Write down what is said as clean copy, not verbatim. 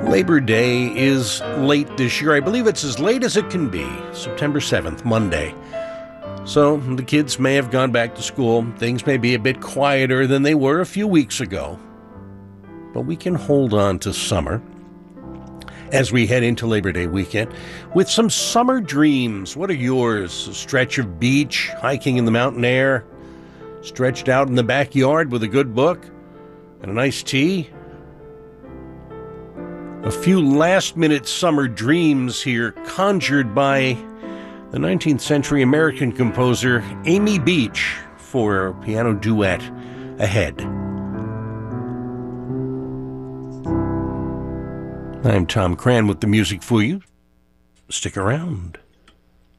Labor Day is late this year. I believe it's as late as it can be, September 7th, Monday. So the kids may have gone back to school. Things may be a bit quieter than they were a few weeks ago. But we can hold on to summer as we head into Labor Day weekend with some summer dreams. What are yours? A stretch of beach, hiking in the mountain air, stretched out in the backyard with a good book and an iced tea? A few last-minute summer dreams here conjured by the 19th century American composer Amy Beach for a piano duet ahead. I'm Tom Cran with the music for you. Stick around.